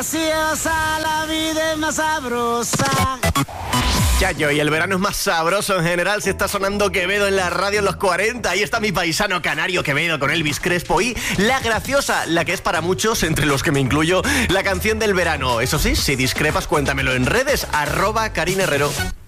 graciosa, la vida es más sabrosa. Chayo, y el verano es más sabroso en general si está sonando Quevedo en la radio en los 40. Ahí está mi paisano canario Quevedo con Elvis Crespo y La Graciosa, la que es para muchos, entre los que me incluyo, la canción del verano. Eso sí, si discrepas, cuéntamelo en redes, @Karin Herrero.